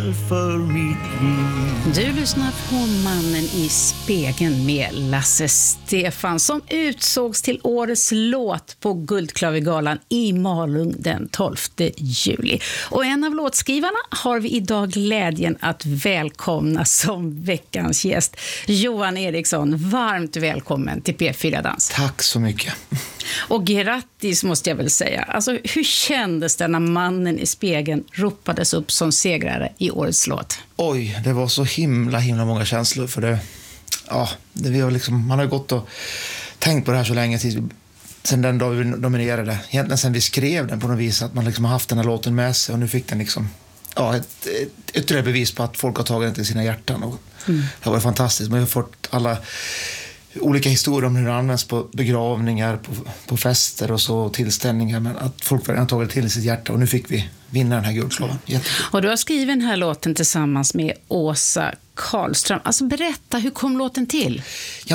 väl för mitt liv. Du lyssnar på Mannen i spegeln med Lasse Stefan som utsågs till årets låt på Guldklavergalan i Malung den 12 juli. Och en av låtskrivarna har vi idag glädjen att välkomna som veckans gäst. Johan Eriksson, varmt välkommen till P4 Dans. Tack så mycket. Och grattis måste jag väl säga. Alltså, hur kändes det när Mannen i spegeln ropades upp som segrare i årets låt? Oj, det var så himla många känslor för det. Ja, det var liksom, man har gått och tänkt på det här så länge sen den dag vi nominerade. Egentligen sen vi skrev den på något vis att man liksom har haft den här låten med sig och nu fick den liksom ett ytterligare bevis på att folk har tagit den till sina hjärtan och det har varit fantastiskt. Man har fått alla olika historier om hur det används på begravningar, på fester och så tillställningar, men att folk verkligen har tagit till sitt hjärta och nu fick vi vinna den här Guldklavan. Och du har skrivit den här låten tillsammans med Åsa Karlström. Alltså berätta, hur kom låten till? Ja,